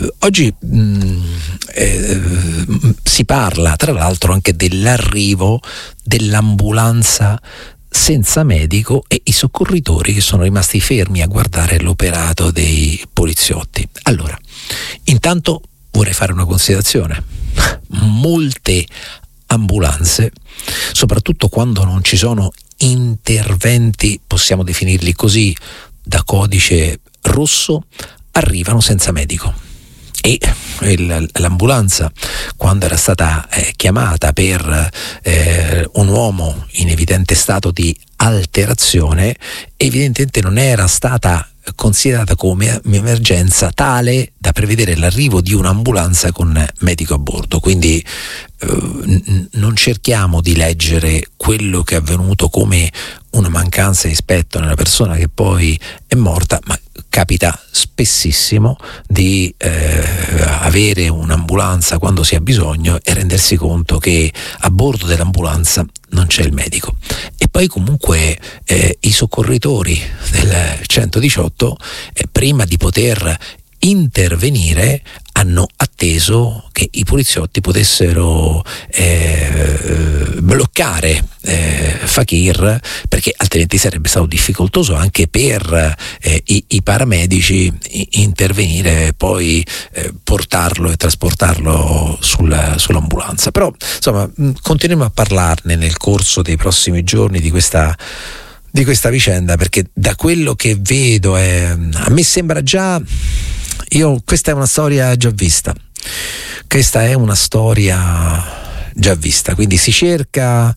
oggi si parla tra l'altro anche dell'arrivo dell'ambulanza senza medico e i soccorritori che sono rimasti fermi a guardare l'operato dei poliziotti. Allora, intanto vorrei fare una considerazione. Molte ambulanze, soprattutto quando non ci sono interventi, possiamo definirli così, da codice rosso, arrivano senza medico. E l'ambulanza, quando era stata chiamata per un uomo in evidente stato di alterazione, evidentemente non era stata considerata come emergenza tale da prevedere l'arrivo di un'ambulanza con medico a bordo. Quindi non cerchiamo di leggere quello che è avvenuto come una mancanza di rispetto nella persona che poi è morta, ma capita spessissimo di avere un'ambulanza quando si ha bisogno e rendersi conto che a bordo dell'ambulanza non c'è il medico. E poi comunque i soccorritori del 118 prima di poter intervenire hanno atteso che i poliziotti potessero bloccare Fakir, perché altrimenti sarebbe stato difficoltoso anche per i paramedici intervenire e poi portarlo e trasportarlo sull'ambulanza. Però insomma continuiamo a parlarne nel corso dei prossimi giorni di questa vicenda, perché da quello che vedo a me sembra già, questa è una storia già vista. Questa è una storia già vista, quindi si cercano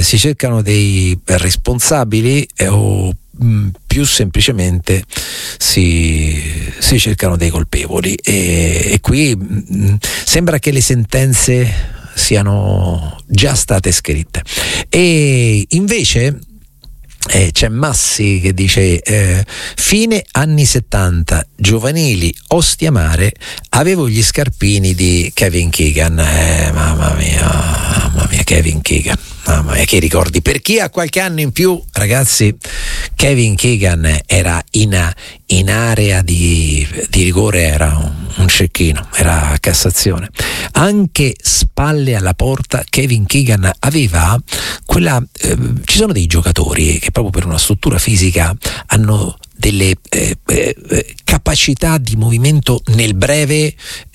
dei responsabili o più semplicemente si cercano dei colpevoli e qui sembra che le sentenze siano già state scritte. E invece c'è Massi che dice fine anni 70, giovanili, Ostia Mare, avevo gli scarpini di Kevin Keegan. Mamma mia, Kevin Keegan, mamma mia, che ricordi. Per chi ha qualche anno in più, ragazzi, Kevin Keegan era in area di rigore, era un cecchino, era Cassazione. Anche spalle alla porta Kevin Keegan aveva quella ci sono dei giocatori che proprio per una struttura fisica hanno delle capacità di movimento nel breve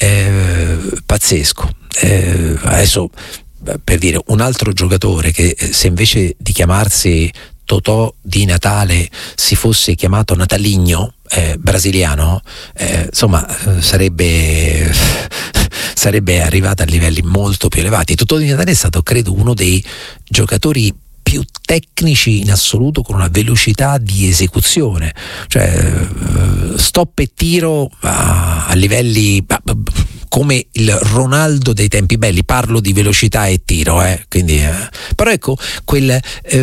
pazzesco. Adesso, per dire, un altro giocatore che se invece di chiamarsi Totò di Natale si fosse chiamato Natalinho, brasiliano, insomma sarebbe arrivato a livelli molto più elevati. Totò di Natale è stato, credo, uno dei giocatori più tecnici in assoluto, con una velocità di esecuzione, cioè stop e tiro a livelli come il Ronaldo dei tempi belli, parlo di velocità e tiro, quindi, però ecco quel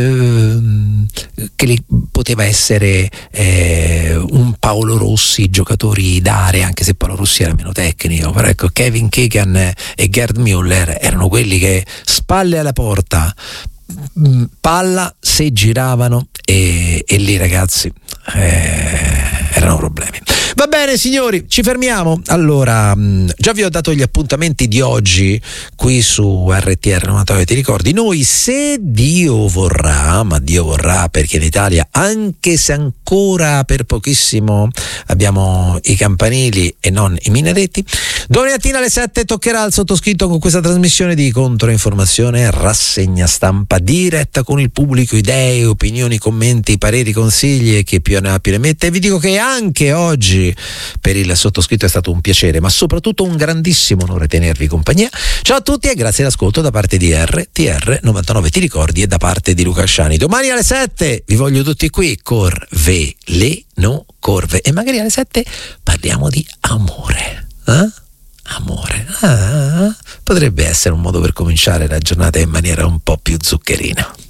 che poteva essere un Paolo Rossi, giocatori d'area, anche se Paolo Rossi era meno tecnico, però ecco Kevin Keegan e Gerd Müller erano quelli che spalle alla porta, palla, se giravano e lì, ragazzi, erano problemi. Va bene signori, ci fermiamo. Allora, già vi ho dato gli appuntamenti di oggi qui su RTR 99 Ti ricordi. Noi, se Dio vorrà, ma Dio vorrà, perché in Italia, anche se ancora per pochissimo abbiamo i campanili e non i minaretti, domani mattina alle 7 toccherà al sottoscritto con questa trasmissione di controinformazione, rassegna stampa diretta con il pubblico, idee, opinioni, commenti, pareri, consigli e chi più ne ha più ne mette. E vi dico che anche oggi per il sottoscritto è stato un piacere, ma soprattutto un grandissimo onore tenervi compagnia. Ciao a tutti e grazie all'ascolto da parte di RTR 99 Ti ricordi e da parte di Luca Asciani. Domani alle 7 vi voglio tutti qui, corve le no corve, e magari alle 7 parliamo di amore. Amore. Potrebbe essere un modo per cominciare la giornata in maniera un po' più zuccherina.